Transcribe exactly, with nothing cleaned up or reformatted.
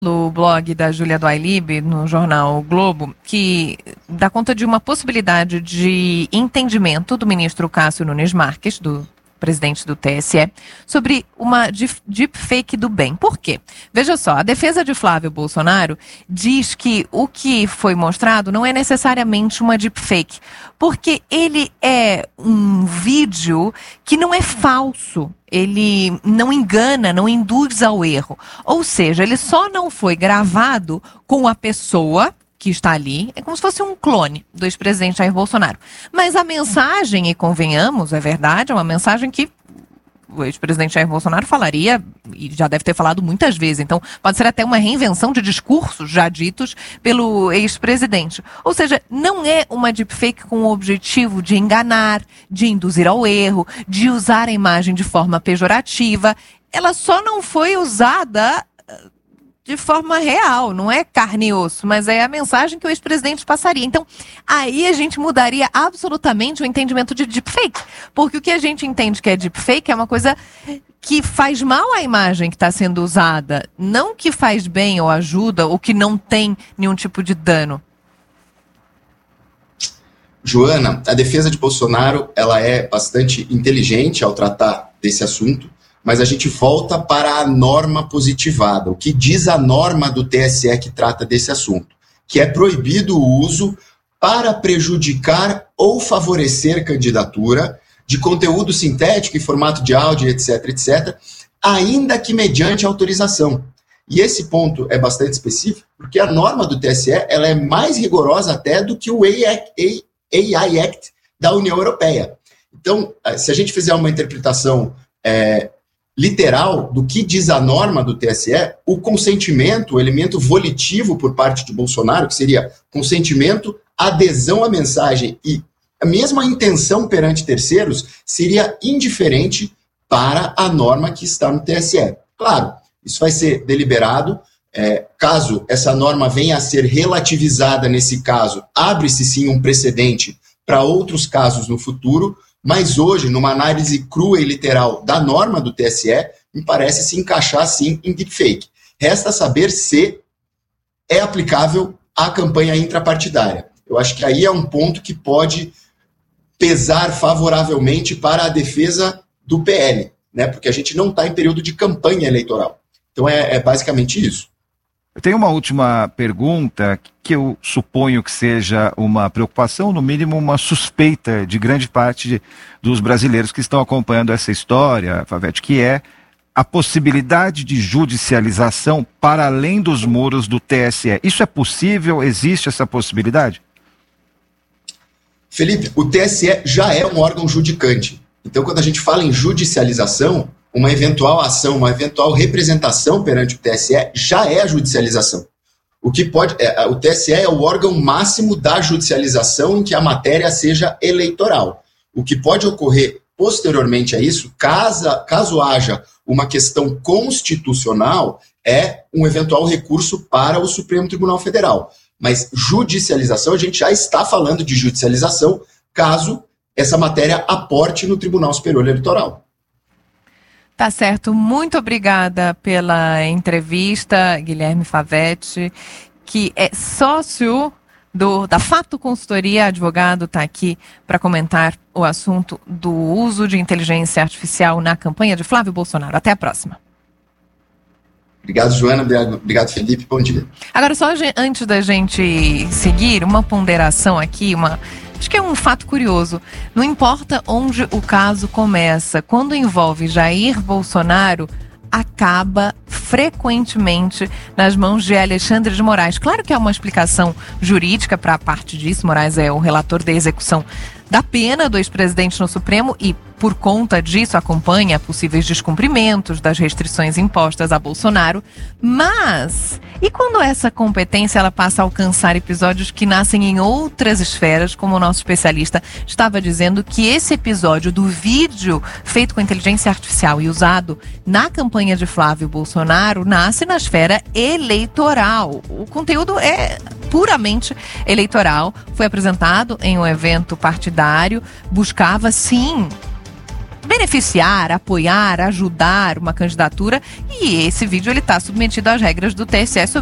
No blog da Júlia Duailib, no jornal o Globo, que dá conta de uma possibilidade de entendimento do ministro Cássio Nunes Marques, do presidente do T S E, sobre uma deepfake do bem. Por quê? Veja só, a defesa de Flávio Bolsonaro diz que o que foi mostrado não é necessariamente uma deepfake, porque ele é um vídeo que não é falso. Ele não engana, não induz ao erro. Ou seja, ele só não foi gravado com a pessoa que está ali, é como se fosse um clone do ex-presidente Jair Bolsonaro. Mas a mensagem, e convenhamos, é verdade, é uma mensagem que o ex-presidente Jair Bolsonaro falaria, e já deve ter falado muitas vezes, então pode ser até uma reinvenção de discursos já ditos pelo ex-presidente. Ou seja, não é uma deepfake com o objetivo de enganar, de induzir ao erro, de usar a imagem de forma pejorativa. Ela só não foi usada de forma real, não é carne e osso, mas é a mensagem que o ex-presidente passaria. Então, aí a gente mudaria absolutamente o entendimento de deepfake, porque o que a gente entende que é deepfake é uma coisa que faz mal à imagem que está sendo usada, não que faz bem ou ajuda, ou que não tem nenhum tipo de dano. Joana, a defesa de Bolsonaro, ela é bastante inteligente ao tratar desse assunto, mas a gente volta para a norma positivada, o que diz a norma do T S E que trata desse assunto, que é proibido o uso para prejudicar ou favorecer candidatura de conteúdo sintético em formato de áudio, etc, etc, ainda que mediante autorização. E esse ponto é bastante específico, porque a norma do T S E ela é mais rigorosa até do que o A I Act da União Europeia. Então, se a gente fizer uma interpretação é, literal do que diz a norma do T S E, o consentimento, o elemento volitivo por parte de Bolsonaro, que seria consentimento, adesão à mensagem e a mesma intenção perante terceiros, seria indiferente para a norma que está no T S E. Claro, isso vai ser deliberado. É, caso essa norma venha a ser relativizada nesse caso, abre-se sim um precedente para outros casos no futuro, mas hoje, numa análise crua e literal da norma do T S E, me parece se encaixar, sim, em deepfake. Resta saber se é aplicável à campanha intrapartidária. Eu acho que aí é um ponto que pode pesar favoravelmente para a defesa do P L, né? Porque a gente não está em período de campanha eleitoral. Então é, é basicamente isso. Eu tenho uma última pergunta que eu suponho que seja uma preocupação, no mínimo uma suspeita de grande parte de, dos brasileiros que estão acompanhando essa história, Favete, que é a possibilidade de judicialização para além dos muros do T S E. Isso é possível? Existe essa possibilidade? Felipe, o T S E já é um órgão judicante. Então, quando a gente fala em judicialização, uma eventual ação, uma eventual representação perante o T S E já é a judicialização. O que pode, é, o T S E é o órgão máximo da judicialização em que a matéria seja eleitoral. O que pode ocorrer posteriormente a isso, caso, caso haja uma questão constitucional, é um eventual recurso para o Supremo Tribunal Federal. Mas judicialização, a gente já está falando de judicialização caso essa matéria aporte no Tribunal Superior Eleitoral. Tá certo, muito obrigada pela entrevista, Guilherme Favete, que é sócio do, da Fato Consultoria, advogado, está aqui para comentar o assunto do uso de inteligência artificial na campanha de Flávio Bolsonaro. Até a próxima. Obrigado, Joana. Obrigado, obrigado, Felipe. Bom dia. Agora, só antes da gente seguir, uma ponderação aqui, uma... acho que é um fato curioso. Não importa onde o caso começa, quando envolve Jair Bolsonaro, acaba frequentemente nas mãos de Alexandre de Moraes. Claro que há uma explicação jurídica para a parte disso. Moraes é o relator da execução da pena do ex-presidente no Supremo e, por conta disso, acompanha possíveis descumprimentos das restrições impostas a Bolsonaro. Mas, e quando essa competência ela passa a alcançar episódios que nascem em outras esferas, como o nosso especialista estava dizendo, que esse episódio do vídeo feito com inteligência artificial e usado na campanha de Flávio Bolsonaro nasce na esfera eleitoral. O conteúdo é puramente eleitoral, foi apresentado em um evento partidário, buscava, sim, benefício beneficiar, apoiar, ajudar uma candidatura, e esse vídeo ele está submetido às regras do T S E